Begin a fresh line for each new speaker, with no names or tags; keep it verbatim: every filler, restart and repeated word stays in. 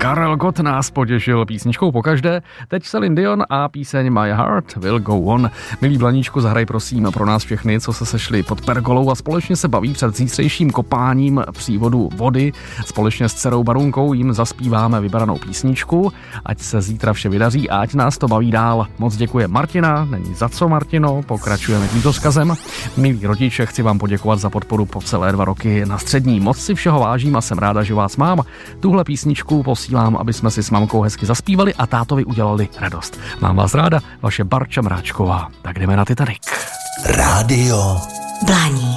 Karel Gott nás potěšil písničkou pokaždé. Teď Celine Dion a píseň My Heart Will Go On. Milý Blaníčku, zahraj prosím pro nás všechny, co se sešli pod pergolou a společně se baví před zítřejším kopáním přívodu vody. Společně s dcerou Barunkou jim zaspíváme vybranou písničku. Ať se zítra vše vydaří a ať nás to baví dál. Moc děkuje Martina, není za co, Martino, pokračujeme tímto vzkazem. Milí rodiče, chci vám poděkovat za podporu po celé dva roky na střední. Moc si všeho vážím a jsem ráda, že vás mám. Tuhle písničku posílám, aby jsme si s mamkou hezky zaspívali a tátovi udělali radost. Mám vás ráda, vaše Barča Mráčková. Tak jdeme na Titanic.
Rádio
Blaník.